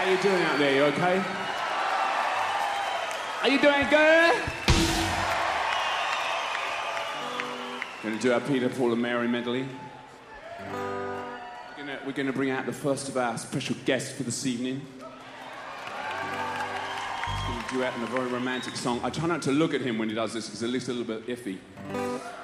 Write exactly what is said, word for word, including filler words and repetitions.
How you doing out there? You okay? Are you doing good? Going to do our Peter, Paul and Mary medley. We're going we're to bring out the first of our special guests for this evening. He's going to duet in a very romantic song. I try not to look at him when he does this because it looks a little bit iffy.